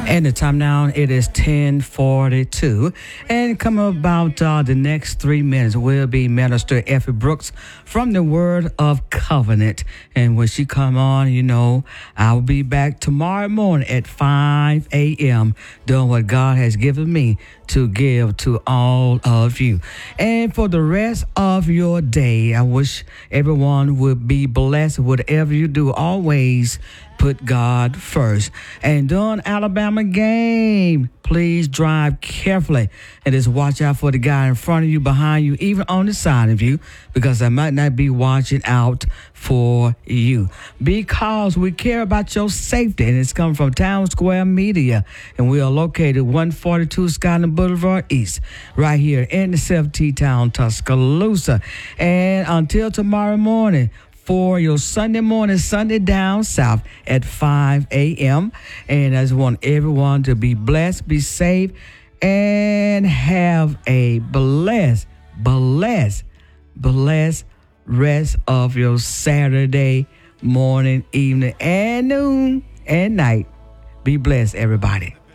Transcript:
And the time now, it is 10:42. And coming about the next 3 minutes will be Minister Effie Brooks from the Word of Covenant. And when she come on, I'll be back tomorrow morning at 5 a.m. doing what God has given me to give to all of you. And for the rest of your day, I wish everyone would be blessed. Whatever you do, always put God first. And during Alabama game, please drive carefully and just watch out for the guy in front of you, behind you, even on the side of you, because I might not be watching out for you. Because we care about your safety, and it's coming from Town Square Media, and we are located 142 Skyland Boulevard East, right here in the 7T Town, Tuscaloosa. And until tomorrow morning, for your Sunday morning, Sunday Down South at 5 a.m. And I just want everyone to be blessed, be safe, and have a blessed rest of your Saturday morning, evening, and noon, and night. Be blessed, everybody.